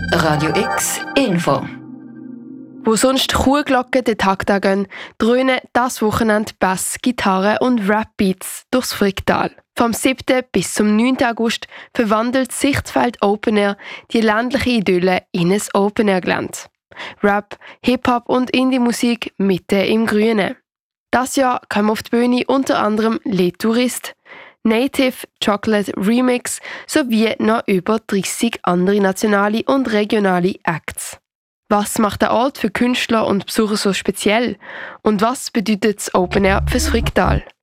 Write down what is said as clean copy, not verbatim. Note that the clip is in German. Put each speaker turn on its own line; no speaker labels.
Radio X Info.
Wo sonst Kuhglocken den Takt angehen, dröhnen das Wochenende Bass, Gitarre und Rap-Beats durchs Fricktal. Vom 7. bis zum 9. August verwandelt Sichtfeld Open Air die ländliche Idylle in ein Open Air Gelände. Rap, Hip-Hop und Indie-Musik mitten im Grünen. Das Jahr kommen auf die Bühne unter anderem Les Touristes, Native Chocolate Remix sowie noch über 30 andere nationale und regionale Acts. Was macht der Ort für Künstler und Besucher so speziell? Und was bedeutet das Open Air fürs Fricktal?